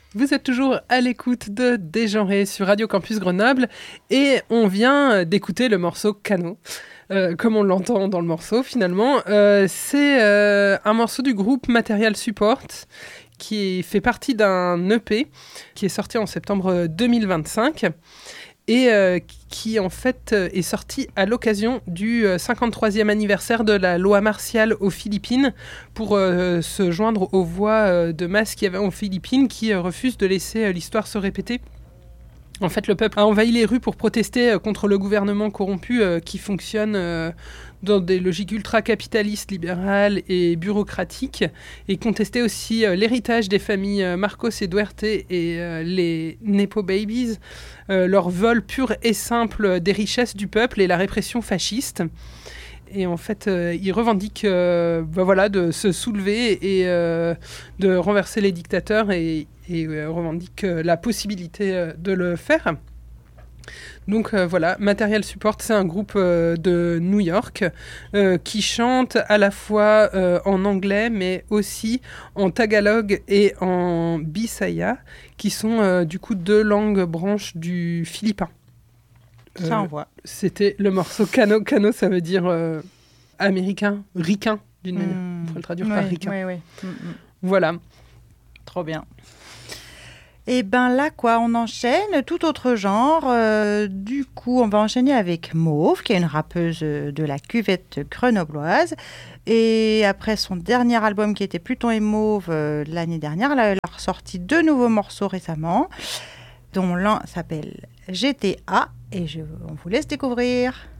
Vous êtes toujours à l'écoute de Dégenré sur Radio Campus Grenoble et on vient d'écouter le morceau Cano, comme on l'entend dans le morceau finalement. C'est un morceau du groupe Material Support qui fait partie d'un EP qui est sorti en septembre 2025 et qui en fait est sorti à l'occasion du 53e anniversaire de la loi martiale aux Philippines pour se joindre aux voix de masse qu'il y avait aux Philippines qui refusent de laisser l'histoire se répéter. En fait, le peuple a envahi les rues pour protester contre le gouvernement corrompu qui fonctionne dans des logiques ultra-capitalistes, libérales et bureaucratiques, et contester aussi l'héritage des familles Marcos et Duerte et les Nepo Babies, leur vol pur et simple des richesses du peuple et la répression fasciste. Et en fait, ils revendiquent de se soulever et de renverser les dictateurs et revendiquent la possibilité de le faire. Donc Material Support, c'est un groupe de New York qui chante à la fois en anglais, mais aussi en tagalog et en bisaya, qui sont du coup deux langues branches du philippin. Ça envoie. C'était le morceau Cano. Cano, ça veut dire américain, ricain, d'une manière. Il faut le traduire par ricain. Oui. Voilà. Trop bien. Et ben là, on enchaîne, tout autre genre. Du coup, on va enchaîner avec Mauve, qui est une rappeuse de la cuvette grenobloise. Et après son dernier album, qui était Pluton et Mauve, l'année dernière, elle a ressorti 2 nouveaux morceaux récemment, dont l'un s'appelle GTA, et on vous laisse découvrir.